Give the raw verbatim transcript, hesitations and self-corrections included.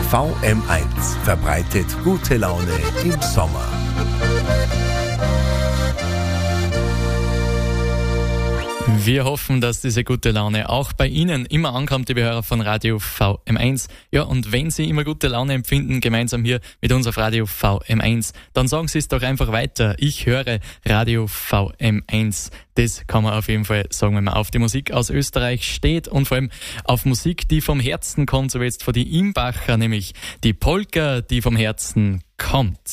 V M eins verbreitet gute Laune im Sommer. Wir hoffen, dass diese gute Laune auch bei Ihnen immer ankommt, liebe Hörer von Radio V M eins. Ja, und wenn Sie immer gute Laune empfinden, gemeinsam hier mit uns auf Radio V M eins, dann sagen Sie es doch einfach weiter. Ich höre Radio V M eins. Das kann man auf jeden Fall sagen, wenn man auf die Musik aus Österreich steht und vor allem auf Musik, die vom Herzen kommt, so wie jetzt von die Imbacher, nämlich die Polka, die vom Herzen kommt.